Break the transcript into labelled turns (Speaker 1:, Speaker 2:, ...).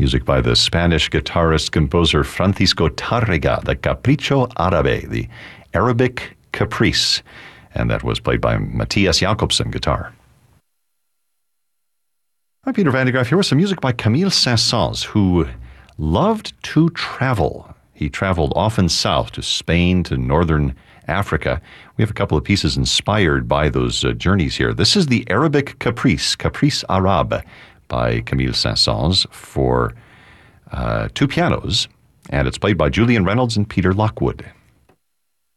Speaker 1: Music by the Spanish guitarist-composer Francisco Tárrega, the Capricho Árabe, the Arabic Caprice. And that was played by Matthias Jakobsen, guitar. I'm Peter Van de Graaff here with some music by Camille Saint-Saëns, who loved to travel. He traveled often south to Spain, to northern Africa. We have a couple of pieces inspired by those journeys here. This is the Arabic Caprice, Caprice Arabe, by Camille Saint-Saëns for two pianos, and it's played by Julian Reynolds and Peter Lockwood.